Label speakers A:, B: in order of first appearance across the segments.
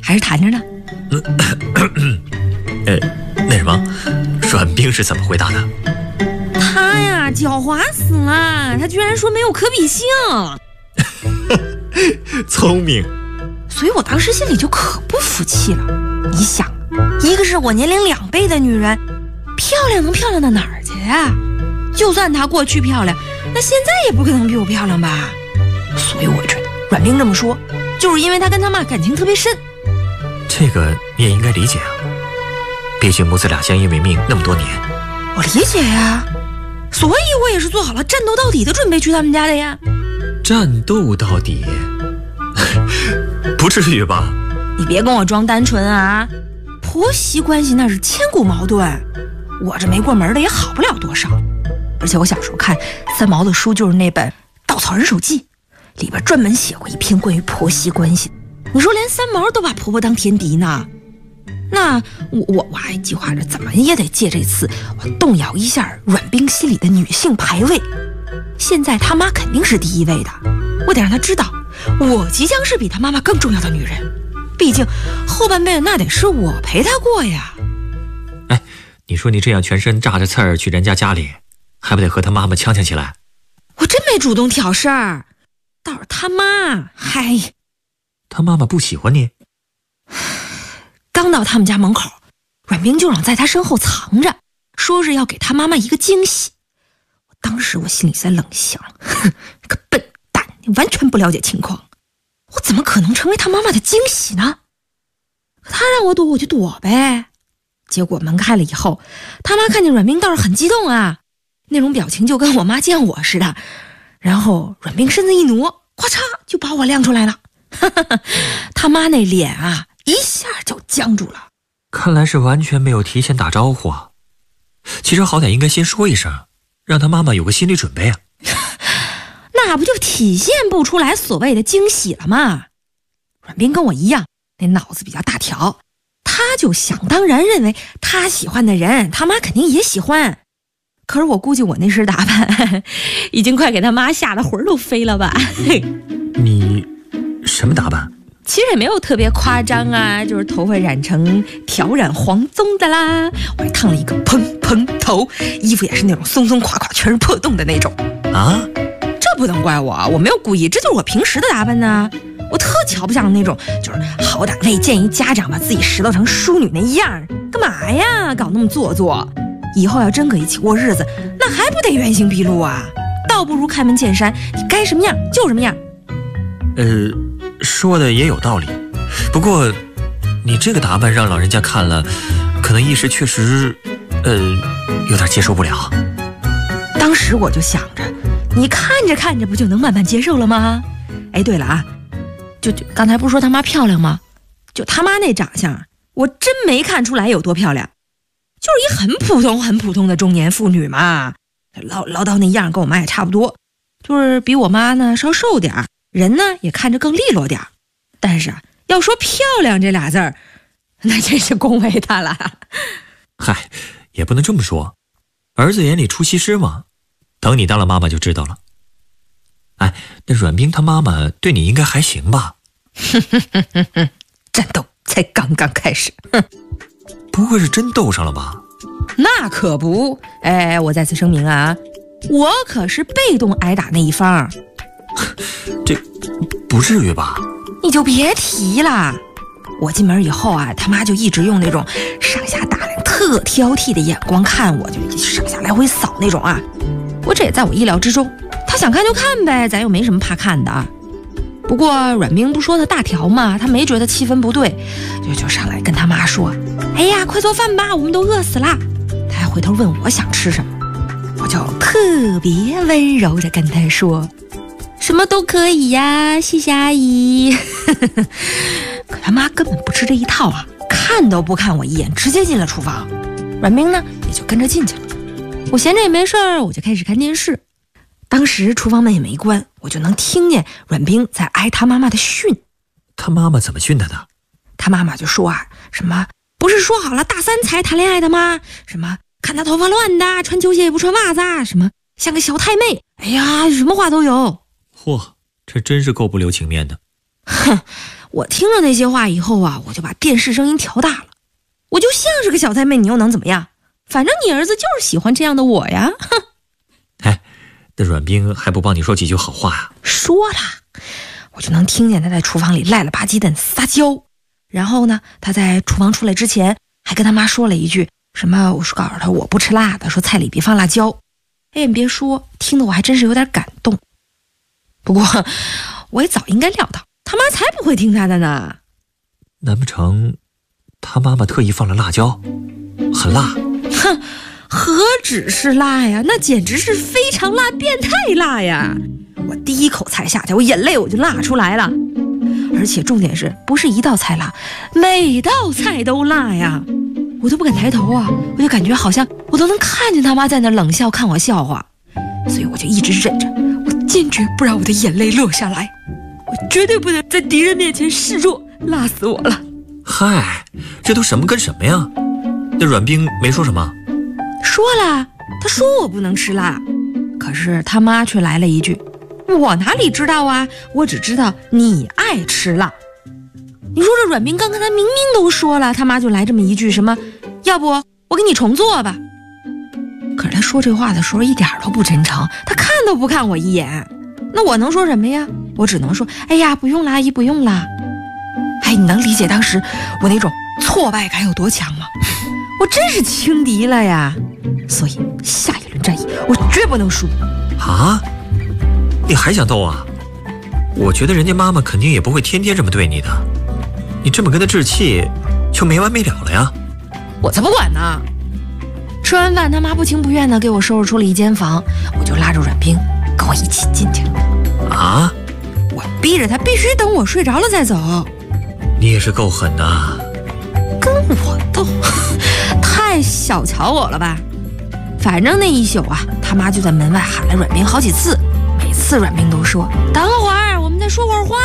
A: 还是谈着呢？
B: 那什么，阮冰是怎么回答的？
A: 他呀，狡猾死了，他居然说没有可比性。
B: 聪明。
A: 所以我当时心里就可不服气了。你想，一个是我年龄2倍的女人，漂亮能漂亮到哪儿去呀？就算她过去漂亮，那现在也不可能比我漂亮吧？所以我觉得阮冰这么说，就是因为她跟她妈感情特别深。
B: 这个你也应该理解啊，毕竟母子俩相依为命那么多年。
A: 我理解呀，所以我也是做好了战斗到底的准备去他们家的呀。
B: 战斗到底？不至于吧？
A: 你别跟我装单纯啊！婆媳关系那是千古矛盾，我这没过门的也好不了多少。而且我小时候看三毛的书，就是那本《稻草人手记》，里边专门写过一篇关于婆媳关系。你说连三毛都把婆婆当天敌呢，那我还计划着怎么也得借这次我动摇一下阮冰心里的女性排位。现在他妈肯定是第一位的，我得让他知道我即将是比他妈妈更重要的女人，毕竟后半辈子那得是我陪他过呀。
B: 哎，你说你这样全身炸着刺儿去人家家里，还不得和他妈妈呛呛起来？
A: 我真没主动挑事儿，倒是他妈，嗨，
B: 他妈妈不喜欢你？
A: 刚到他们家门口，阮冰就让在他身后藏着，说是要给他妈妈一个惊喜。当时我心里在冷笑，哼，个笨蛋，你完全不了解情况，我怎么可能成为他妈妈的惊喜呢？可他让我躲我就躲呗。结果门开了以后，他妈看见阮冰倒是很激动啊，那种表情就跟我妈见我似的。然后阮冰身子一挪，咵嚓就把我亮出来了。他妈那脸啊，一下就僵住了。
B: 看来是完全没有提前打招呼啊。其实好歹应该先说一声，让他妈妈有个心理准备啊。
A: 那不就体现不出来所谓的惊喜了吗？阮冰跟我一样，那脑子比较大条，他就想当然认为他喜欢的人他妈肯定也喜欢。可是我估计我那身打扮已经快给他妈吓得魂都飞了吧。
B: 你什么打扮？
A: 其实也没有特别夸张啊，就是头发染成挑染黄棕的啦，我还烫了一个蓬蓬头，衣服也是那种松松垮垮全是破洞的那种
B: 啊。
A: 这不能怪我没有故意，这就是我平时的打扮呢。我特瞧不上那种就是好歹未见一家长把自己拾掇成淑女那样，干嘛呀搞那么做作？以后要真搁一起过日子，那还不得原形毕露啊？倒不如开门见山，你该什么样就什么样。
B: 说的也有道理，不过你这个打扮让老人家看了，可能一时确实有点接受不了。
A: 当时我就想着，你看着看着不就能慢慢接受了吗？哎，对了啊，就刚才不是说他妈漂亮吗？就他妈那长相，我真没看出来有多漂亮，就是一很普通的中年妇女嘛，唠叨那样跟我妈也差不多，就是比我妈呢稍瘦点，人呢也看着更利落点。但是啊，要说漂亮这俩字儿，那真是恭维她了。
B: 嗨，也不能这么说，儿子眼里出西施嘛，等你当了妈妈就知道了。哎，那阮冰她妈妈对你应该还行吧？
A: 战斗才刚刚开始。
B: 不会是真斗上了吧？
A: 那可不，哎，我再次声明啊，我可是被动挨打那一方。
B: 这不至于吧？
A: 你就别提了，我进门以后啊，他妈就一直用那种上下打量特挑剔的眼光看我，就上下来回扫那种啊。不过这也在我意料之中，他想看就看呗，咱又没什么怕看的。不过阮冰不说他大条嘛，他没觉得气氛不对，就上来跟他妈说，哎呀，快做饭吧，我们都饿死了。他还回头问我想吃什么，我就特别温柔地跟他说，什么都可以呀，谢谢阿姨。可他妈根本不吃这一套啊，看都不看我一眼，直接进了厨房。阮冰呢也就跟着进去了。我闲着也没事儿，我就开始看电视。当时厨房门也没关，我就能听见阮冰在挨他妈妈的训。
B: 他妈妈怎么训他的？
A: 他妈妈就说啊，什么不是说好了大三才谈恋爱的吗？什么看他头发乱的，穿球鞋也不穿袜子，什么像个小太妹，哎呀，什么话都有。
B: 嚯，这真是够不留情面的。
A: 哼，我听了那些话以后啊，我就把电视声音调大了。我就像是个小太妹，你又能怎么样？反正你儿子就是喜欢这样的我呀。哼。
B: 哎，那阮冰还不帮你说几句好话呀？
A: 说了，我就能听见他在厨房里赖了吧唧的撒娇。然后呢，他在厨房出来之前还跟他妈说了一句什么，我说告诉他我不吃辣的，说菜里别放辣椒。哎，你别说，听得我还真是有点感动。不过我也早应该料到，他妈才不会听他的呢。
B: 难不成他妈妈特意放了辣椒，很辣？
A: 哼，何止是辣呀，那简直是非常辣，变态辣呀！我第一口菜下去，我眼泪我就辣出来了。而且重点是不是一道菜辣，每道菜都辣呀！我都不敢抬头啊，我就感觉好像我都能看见他妈在那冷笑看我笑话，所以我就一直忍着，我坚决不让我的眼泪落下来，我绝对不能在敌人面前示弱，辣死我了！
B: 嗨，这都什么跟什么呀？那阮冰没说什么？
A: 说了，他说我不能吃辣，可是他妈却来了一句：“我哪里知道啊？我只知道你爱吃辣。”你说这阮冰刚刚他明明都说了，他妈就来这么一句什么：“要不我给你重做吧。”可是他说这话的时候一点都不真诚，他看都不看我一眼。那我能说什么呀？我只能说：“哎呀，不用啦，阿姨，不用啦。”哎，你能理解当时我那种挫败感有多强吗？我真是轻敌了呀！所以下一轮战役我绝不能输
B: 啊！你还想斗啊？我觉得人家妈妈肯定也不会天天这么对你的，你这么跟她置气就没完没了了呀！
A: 我才不管呢！吃完饭，他妈不情不愿地给我收拾出了一间房，我就拉着阮冰跟我一起进去了。
B: 啊！
A: 我逼着他必须等我睡着了再走。
B: 你也是够狠的，
A: 跟我斗，太小瞧我了吧？反正那一宿啊，他妈就在门外喊了阮冰好几次，每次阮冰都说：“等会儿，我们再说会儿话。”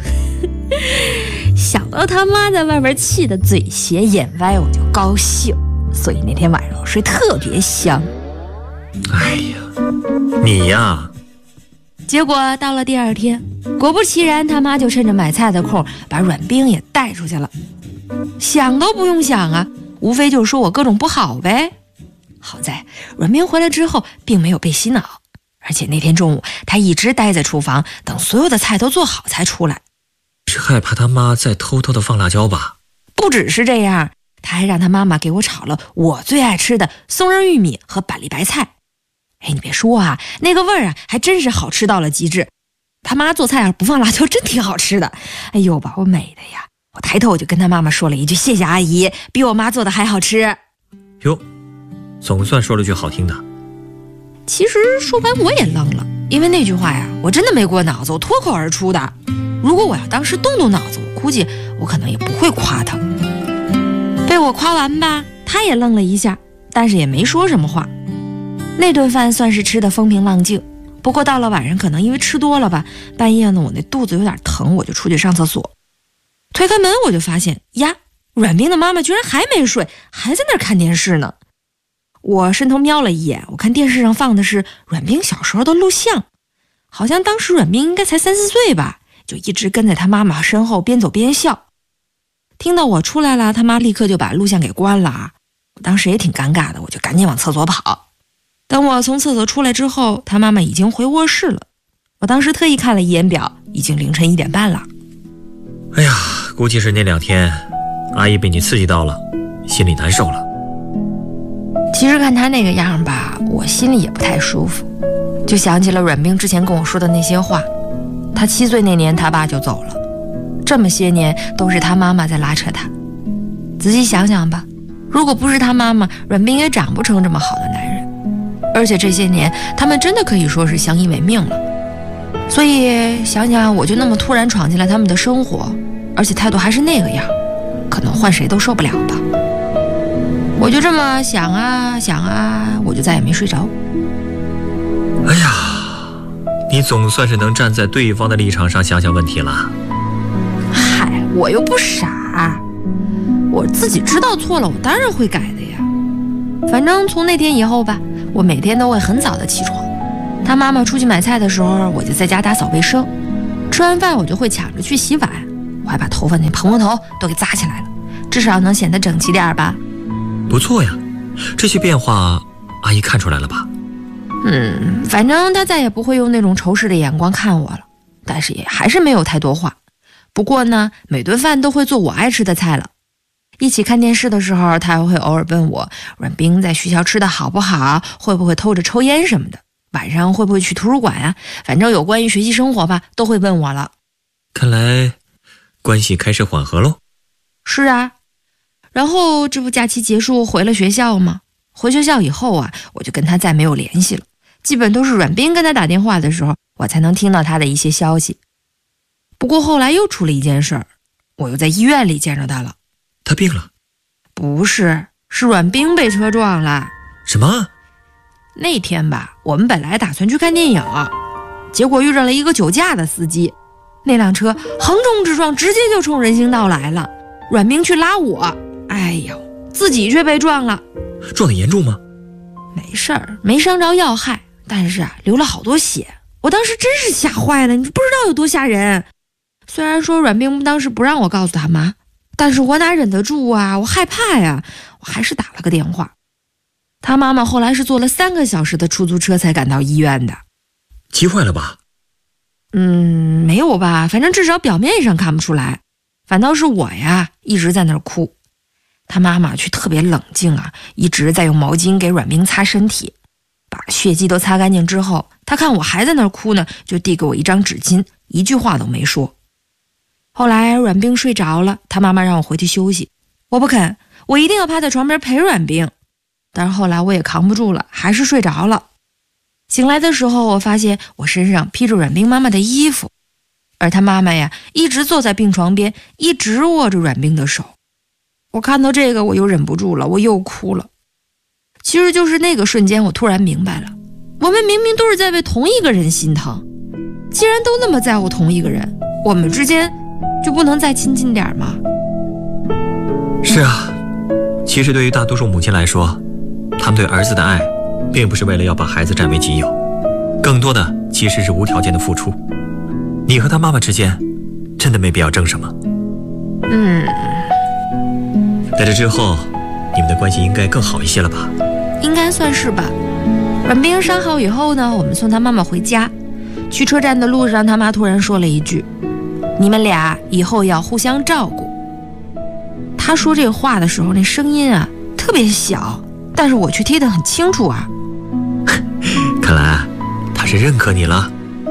A: 想到他妈在外边气得嘴斜眼歪，我就高兴，所以那天晚上我睡特别香。
B: 哎呀，你呀！
A: 结果到了第二天，果不其然，他妈就趁着买菜的空把阮冰也带出去了。想都不用想啊，无非就是说我各种不好呗。好在阮冰回来之后并没有被洗脑，而且那天中午他一直待在厨房，等所有的菜都做好才出来。
B: 是害怕他妈再偷偷的放辣椒吧？
A: 不只是这样，他还让他妈妈给我炒了我最爱吃的松仁玉米和板栗白菜。哎，你别说啊，那个味儿啊还真是好吃到了极致。他妈做菜不放辣椒真挺好吃的，哎呦，把我美的呀！我抬头我就跟他妈妈说了一句：“谢谢阿姨，比我妈做的还好吃。”
B: 哟，总算说了句好听的。
A: 其实说完我也愣了，因为那句话呀，我真的没过脑子，我脱口而出的。如果我要当时动脑子，我估计我可能也不会夸他。被我夸完吧，他也愣了一下，但是也没说什么话。那顿饭算是吃的风平浪静，不过到了晚上，可能因为吃多了吧，半夜呢我那肚子有点疼，我就出去上厕所。推开门我就发现呀，阮冰的妈妈居然还没睡，还在那儿看电视呢。我伸头瞄了一眼，我看电视上放的是阮冰小时候的录像，好像当时阮冰应该才3、4岁吧，就一直跟在他妈妈身后边走边笑。听到我出来了，他妈立刻就把录像给关了。我当时也挺尴尬的，我就赶紧往厕所跑。等我从厕所出来之后，他妈妈已经回卧室了。我当时特意看了一眼表，已经凌晨1点半了。
B: 哎呀，估计是那2天阿姨被你刺激到了，心里难受了。
A: 其实看他那个样吧，我心里也不太舒服，就想起了阮冰之前跟我说的那些话。他7岁那年他爸就走了，这么些年都是他妈妈在拉扯他。仔细想想吧，如果不是他妈妈，阮冰也长不成这么好的男人。而且这些年他们真的可以说是相依为命了。所以想想我就那么突然闯进来他们的生活，而且态度还是那个样，可能换谁都受不了吧。我就这么想啊想啊，我就再也没睡着。
B: 哎呀，你总算是能站在对方的立场上想想问题了。
A: 嗨，我又不傻，我自己知道错了，我当然会改的呀。反正从那天以后吧，我每天都会很早的起床。他妈妈出去买菜的时候，我就在家打扫卫生。 吃完饭我就会抢着去洗碗，我还把头发那蓬蓬头都给扎起来了，至少能显得整齐点吧。
B: 不错呀，这些变化阿姨看出来了吧？
A: 反正她再也不会用那种仇视的眼光看我了，但是也还是没有太多话。不过呢，每顿饭都会做我爱吃的菜了。一起看电视的时候，她还会偶尔问我阮冰在学校吃的好不好，会不会偷着抽烟什么的，晚上会不会去图书馆啊，反正有关于学习生活吧，都会问我了。
B: 看来关系开始缓和喽。
A: 是啊，然后这不假期结束回了学校吗？回学校以后啊，我就跟他再没有联系了，基本都是阮冰跟他打电话的时候，我才能听到他的一些消息。不过后来又出了一件事儿，我又在医院里见着他了。
B: 他病了？
A: 不是，是阮冰被车撞了。
B: 什么？
A: 那天吧，我们本来打算去看电影，结果遇上了一个酒驾的司机，那辆车横冲直撞，直接就冲人行道来了。阮冰去拉我，哎呦，自己却被撞了。
B: 撞得严重吗？
A: 没事儿，没伤着要害，但是流了好多血。我当时真是吓坏了，你不知道有多吓人。虽然说阮冰当时不让我告诉他妈，但是我哪忍得住啊，我害怕呀，我还是打了个电话。他妈妈后来是坐了3个小时的出租车才赶到医院的。
B: 急坏了吧？
A: 没有吧，反正至少表面上看不出来。反倒是我呀，一直在那儿哭。他妈妈却特别冷静啊，一直在用毛巾给阮冰擦身体，把血迹都擦干净之后，他看我还在那儿哭呢，就递给我一张纸巾，一句话都没说。后来阮冰睡着了，他妈妈让我回去休息，我不肯，我一定要趴在床边陪阮冰。但是后来我也扛不住了，还是睡着了。醒来的时候，我发现我身上披着阮冰妈妈的衣服，而他妈妈呀，一直坐在病床边，一直握着阮冰的手。我看到这个，我又忍不住了，我又哭了。其实就是那个瞬间，我突然明白了，我们明明都是在为同一个人心疼，既然都那么在乎同一个人，我们之间就不能再亲近点吗？
B: 是啊，其实对于大多数母亲来说，他们对儿子的爱并不是为了要把孩子占为己有，更多的其实是无条件的付出。你和他妈妈之间真的没必要争什么。在这之后，你们的关系应该更好一些了吧？
A: 应该算是吧。阮冰伤好以后呢，我们送他妈妈回家。去车站的路上，他妈突然说了一句：“你们俩以后要互相照顾。”他说这话的时候，那声音啊特别小，但是我却听得很清楚啊。
B: 看来他是认可你了。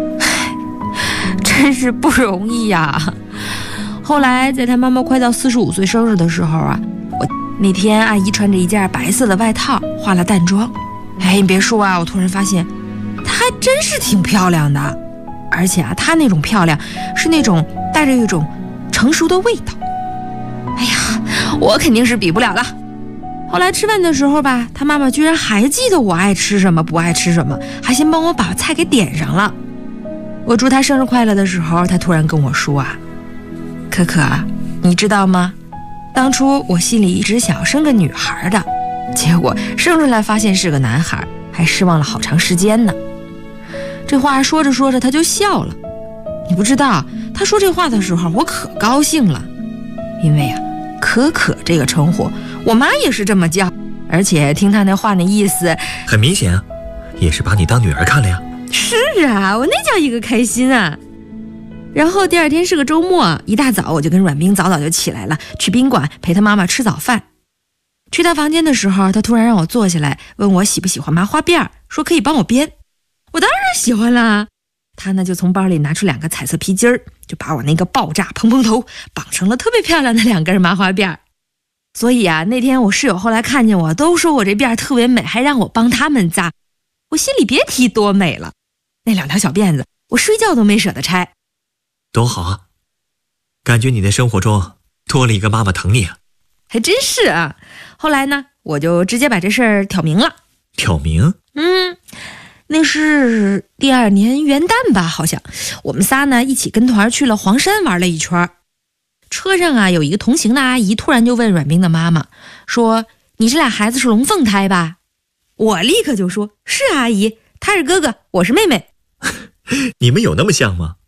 A: 真是不容易呀。后来在他妈妈快到45岁生日的时候啊，那天阿姨穿着一件白色的外套，化了淡妆。你别说啊，我突然发现她还真是挺漂亮的，而且啊，她那种漂亮是那种带着一种成熟的味道。哎呀，我肯定是比不了了。后来吃饭的时候吧，她妈妈居然还记得我爱吃什么不爱吃什么，还先帮我把菜给点上了。我祝她生日快乐的时候，她突然跟我说啊，可可，你知道吗？当初我心里一直想要生个女孩的，结果生出来发现是个男孩，还失望了好长时间呢。这话说着说着他就笑了。你不知道，他说这话的时候我可高兴了，因为啊，可可这个称呼我妈也是这么叫，而且听他那话那意思，
B: 很明显啊，也是把你当女儿看了呀。
A: 是啊，我那叫一个开心啊。然后第二天是个周末，一大早我就跟阮冰早早就起来了，去宾馆陪他妈妈吃早饭。去他房间的时候，他突然让我坐下来，问我喜不喜欢麻花辫，说可以帮我编。我当然喜欢啦。他呢就从包里拿出2个彩色皮筋儿，就把我那个爆炸蓬蓬头绑成了特别漂亮的2根麻花辫。所以啊，那天我室友后来看见我，都说我这辫特别美，还让我帮他们扎。我心里别提多美了，那2条小辫子，我睡觉都没舍得拆。
B: 多好啊，感觉你在生活中多了一个妈妈疼你啊。
A: 还真是啊。后来呢，我就直接把这事儿挑明了。
B: 挑明？
A: 那是第2年元旦吧，好像我们仨呢一起跟团去了黄山玩了一圈。车上啊有一个同行的阿姨突然就问阮冰的妈妈说，你这俩孩子是龙凤胎吧？我立刻就说，是阿姨，他是哥哥，我是妹妹。
B: 你们有那么像吗？
A: 不是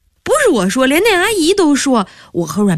A: 是我说，连那阿姨都说我和阮